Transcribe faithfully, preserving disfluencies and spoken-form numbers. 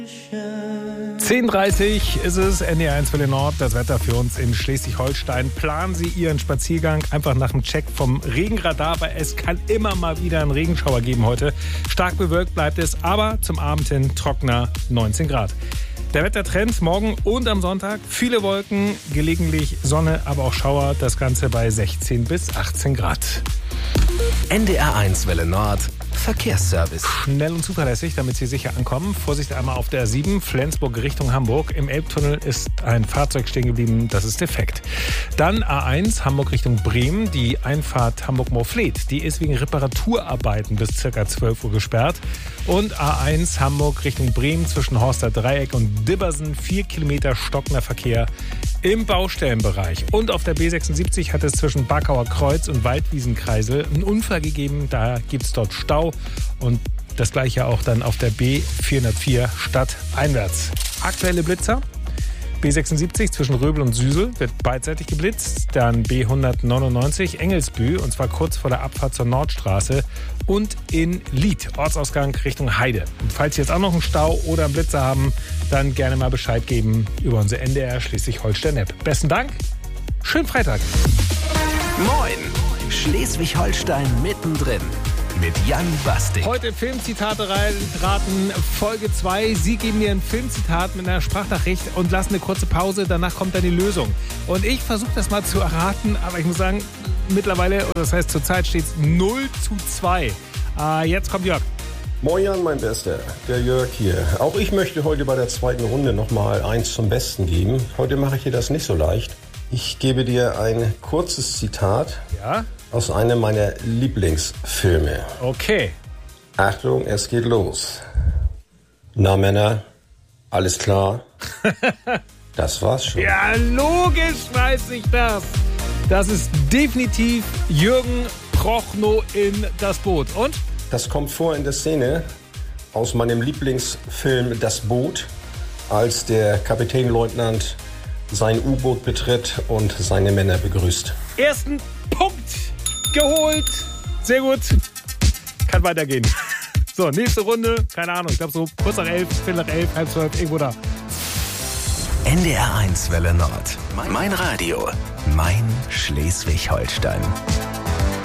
zehn Uhr dreißig ist es, N D R eins Welle Nord, das Wetter für uns in Schleswig-Holstein. Planen Sie Ihren Spaziergang einfach nach dem Check vom Regenradar, weil es kann immer mal wieder einen Regenschauer geben heute. Stark bewölkt bleibt es, aber zum Abend hin trockener, neunzehn Grad. Der Wettertrend morgen und am Sonntag, viele Wolken, gelegentlich Sonne, aber auch Schauer, das Ganze bei sechzehn bis achtzehn Grad. N D R eins Welle Nord, Verkehrsservice. Schnell und zuverlässig, damit Sie sicher ankommen. Vorsicht einmal auf der A sieben, Flensburg Richtung Hamburg. Im Elbtunnel ist ein Fahrzeug stehen geblieben, das ist defekt. Dann A eins, Hamburg Richtung Bremen. Die Einfahrt Hamburg-Moorfleet, die ist wegen Reparaturarbeiten bis ca. zwölf Uhr gesperrt. Und A eins, Hamburg Richtung Bremen zwischen Horster Dreieck und Dibbersen. Vier Kilometer stockender Verkehr im Baustellenbereich. Und auf der B sechsundsiebzig hat es zwischen Barkauer Kreuz und Waldwiesenkreisel einen Unfall gegeben. Da gibt es dort Stau. Und das gleiche auch dann auf der B vierhundertvier stadteinwärts. Aktuelle Blitzer. B sechsundsiebzig zwischen Röbel und Süsel wird beidseitig geblitzt. Dann B hundertneunundneunzig Engelsbü, und zwar kurz vor der Abfahrt zur Nordstraße. Und in Lied, Ortsausgang Richtung Heide. Und falls Sie jetzt auch noch einen Stau oder einen Blitzer haben, dann gerne mal Bescheid geben über unsere N D R Schleswig-Holstein-App. Besten Dank, schönen Freitag. Moin, Schleswig-Holstein mittendrin. Mit Jan Bastik. Heute Filmzitate raten, Folge zwei. Sie geben mir ein Filmzitat mit einer Sprachnachricht und lassen eine kurze Pause. Danach kommt dann die Lösung. Und ich versuche das mal zu erraten, aber ich muss sagen, mittlerweile, oder das heißt zurzeit steht es null zu zwei. Äh, jetzt kommt Jörg. Moin Jan, mein Bester, der Jörg hier. Auch ich möchte heute bei der zweiten Runde nochmal eins zum Besten geben. Heute mache ich dir das nicht so leicht. Ich gebe dir ein kurzes Zitat. Ja? Aus einem meiner Lieblingsfilme. Okay. Achtung, es geht los. Na Männer, alles klar? Das war's schon. Ja, logisch weiß ich das. Das ist definitiv Jürgen Prochnow in Das Boot. Und? Das kommt vor in der Szene aus meinem Lieblingsfilm Das Boot, als der Kapitänleutnant sein U-Boot betritt und seine Männer begrüßt. Ersten Punkt geholt. Sehr gut. Kann weitergehen. So, nächste Runde. Keine Ahnung. Ich glaube so kurz nach elf, viertel nach elf, halb zwölf, irgendwo da. N D R eins Welle Nord. Mein Radio. Mein Schleswig-Holstein.